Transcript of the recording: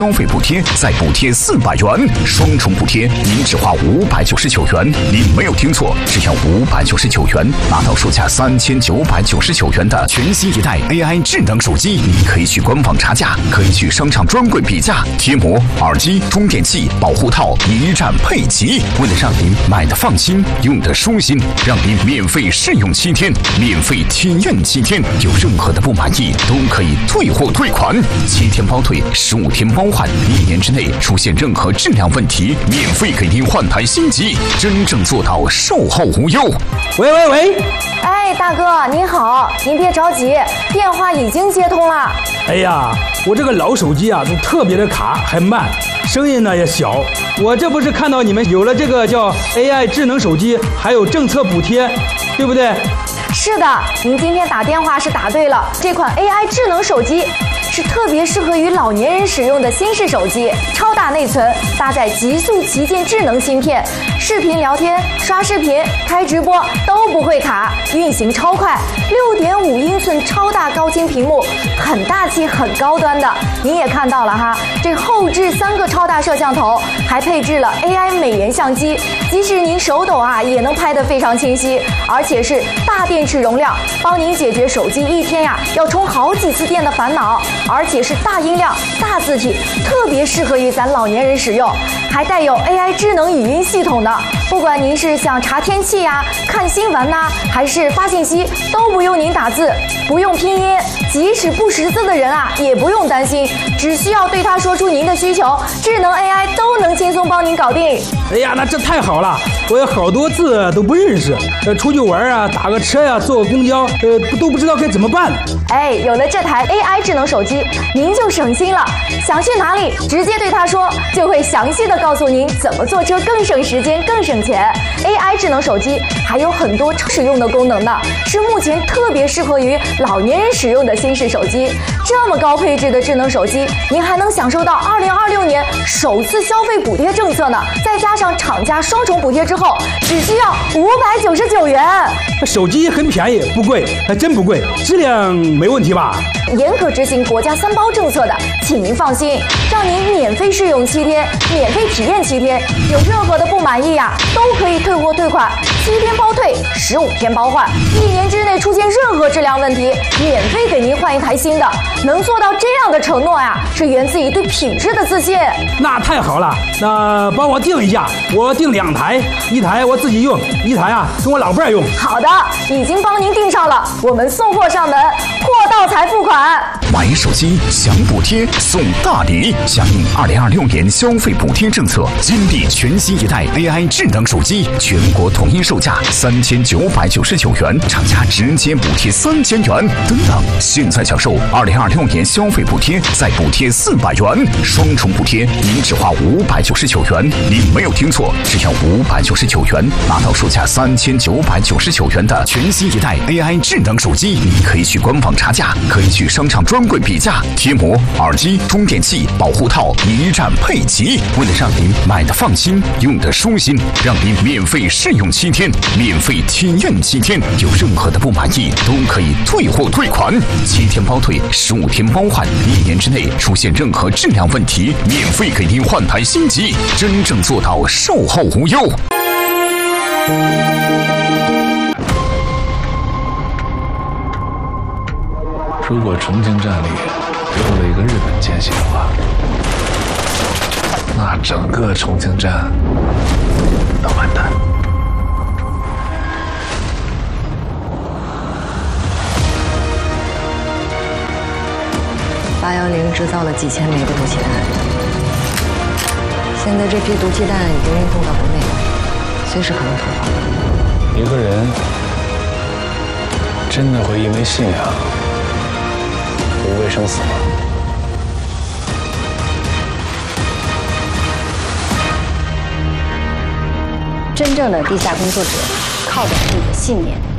消费补贴再补贴400元，双重补贴，您只花599元。您没有听错，只要599元，拿到售价3999元的全新一代 AI 智能手机。您可以去官网查价，可以去商场专柜比价，贴膜、耳机、充电器、保护套一站配齐。为了让您买的放心，用的舒心，让您免费试用7天，免费体验7天，有任何的不满意都可以退货退款，7天包退，15天包换，1年之内出现任何质量问题，免费给您换台新机，真正做到售后无忧。 喂， 哎，大哥您好，您别着急，电话已经接通了。 哎呀，我这个老手机啊，就特别的卡，还慢，声音呢也小。我这不是看到你们有了这个叫 AI 智能手机，还有政策补贴，对不对？ 是的，您今天打电话是打对了，这款 AI 智能手机是特别适合于老年人使用的新式手机，超大内存，搭载极速旗舰智能芯片，视频聊天、刷视频、开直播都不会卡，运行超快，6.5英寸超大高清屏幕，很大气很高端的。您也看到了哈，这后置3个超大摄像头，还配置了 AI 美颜相机，即使您手抖啊，也能拍得非常清晰，而且是大电池容量，帮您解决手机一天呀要充好几次电的烦恼。而且是大音量、大字体，特别适合于咱老年人使用，还带有 AI 智能语音系统的。不管您是想查天气呀、看新闻呐，还是发信息，都不用您打字，不用拼音，即使不识字的人啊，也不用担心，只需要对他说出您的需求，智能 AI 都能轻松帮您搞定。 哎呀，那这太好了！我有好多字都不认识，出去玩啊，打个车呀、坐个公交，都不知道该怎么办。 哎，有了这台 AI 智能手机，您就省心了。想去哪里，直接对他说，就会详细的告诉您怎么坐车更省时间、更省钱。AI 智能手机还有很多超实用的功能呢，是目前特别适合于老年人使用的新式手机。这么高配置的智能手机，您还能享受到2026年首次消费补贴政策呢，再加上厂家双重补贴之后，只需要599元。 手机很便宜，不贵，还真不贵，质量没问题吧？ 严格执行国家3包政策的，请您放心，让您免费试用7天，免费体验7天，有任何的不满意呀，都可以退货退款，7天包退，15天包换，1年之内出现任何质量问题，免费给您换一台新的。能做到这样的承诺呀，是源自于对品质的自信。 那太好了，那帮我订一下，我订2台，1台我自己用，1台啊跟我老伴用。 好的，已经帮您订上了，我们送货上门，货到才付款。 买手机享补贴送大礼，响应2026年消费补贴政策，金地全新一代 AI 智能手机，全国统一售价3999元，厂家直接补贴3000元。等等，现在享受2026年消费补贴再补贴400元，双重补贴，您只花599元。您没有听错，只要599元，拿到售价3999元的全新一代 AI 智能手机。您可以去官网查价，可以去商场专柜比价，贴膜、耳机、充电器、保护套一站配齐。为了让您买的放心，用的舒心，让您免费试用7天，免费体验7天，有任何的不满意都可以退货退款，7天包退，15天包换，1年之内出现任何质量问题，免费给您换台新机，真正做到售后无忧。 如果重庆站里多了一个日本奸细的话，那整个重庆站都完蛋。 810制造了几千枚的毒气弹，现在这批毒气弹已经运送到国内，随时可能投放。 一个人真的会因为信仰无畏生死吗？ 真正的地下工作者靠的是你的信念。